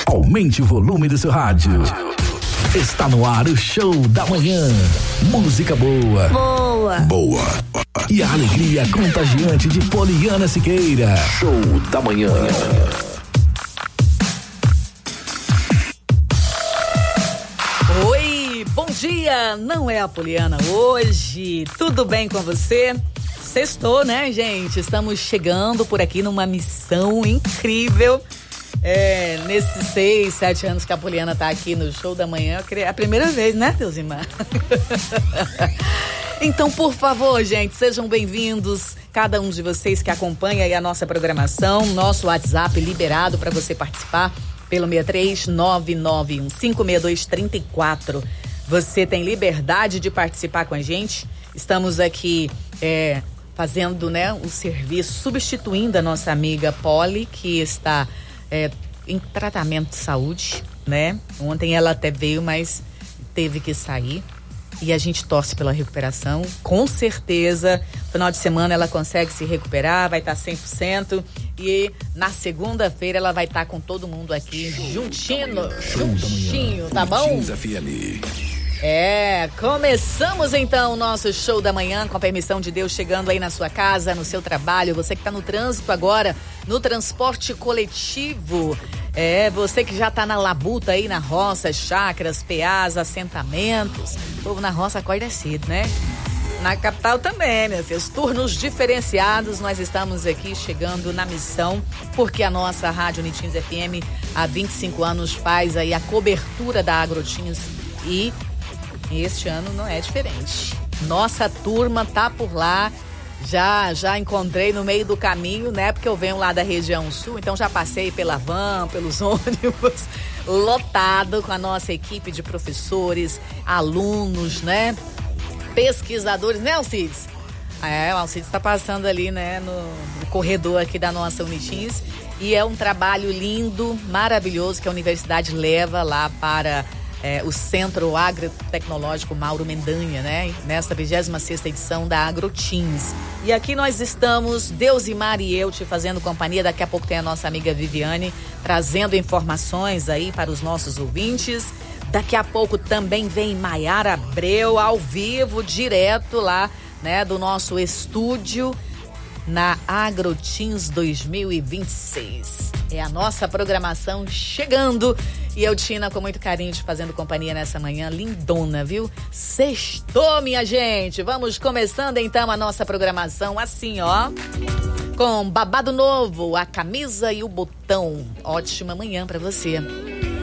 Aumente o volume do seu rádio. Está no ar o Show da Manhã. Música boa. Boa. E a alegria contagiante de Poliana Siqueira. Show da Manhã. Oi, bom dia. Não é a Poliana hoje. Tudo bem com você? Sextou, né, gente? Estamos chegando por aqui numa missão incrível. Nesses 6, 7 anos que a Poliana tá aqui no Show da Manhã, é a primeira vez, né, Deusimar? Então, por favor, gente, sejam bem-vindos, cada um de vocês que acompanha aí a nossa programação, nosso WhatsApp liberado para você participar pelo 63991562234. Você tem liberdade de participar com a gente. Estamos aqui fazendo, né, um serviço, substituindo a nossa amiga Poli, que está em tratamento de saúde, né? Ontem ela até veio, mas teve que sair. E a gente torce pela recuperação. Com certeza, no final de semana ela consegue se recuperar, vai estar 100%. E na segunda-feira ela vai estar com todo mundo aqui juntinho, tá bom? Começamos então o nosso Show da Manhã, com a permissão de Deus, chegando aí na sua casa, no seu trabalho, você que está no trânsito agora, no transporte coletivo, você que já está na labuta aí na roça, chácaras, PAs, assentamentos. O povo na roça acorda cedo, né? Na capital também, né? Os turnos diferenciados, nós estamos aqui chegando na missão, porque a nossa Rádio Unitins FM há 25 anos faz aí a cobertura da Agrotins e este ano não é diferente. Nossa turma tá por lá. Já encontrei no meio do caminho, né? Porque eu venho lá da região sul, então já passei pela van, pelos ônibus, lotado com a nossa equipe de professores, alunos, né? Pesquisadores, né, Alcides? O Alcides tá passando ali, né, no corredor aqui da nossa Unitins. E é um trabalho lindo, maravilhoso, que a universidade leva lá para o Centro Agrotecnológico Mauro Mendanha, né? Nesta 26ª edição da Agrotins. E aqui nós estamos, Deusimar e eu, te fazendo companhia. Daqui a pouco tem a nossa amiga Viviane trazendo informações aí para os nossos ouvintes. Daqui a pouco também vem Maiara Abreu ao vivo, direto lá, né, do nosso estúdio na Agrotins 2026. É a nossa programação chegando. E eu, Tina, com muito carinho, te fazendo companhia nessa manhã lindona, viu? Sextou, minha gente! Vamos começando então a nossa programação assim, ó. Com babado novo, a camisa e o botão. Ótima manhã pra você.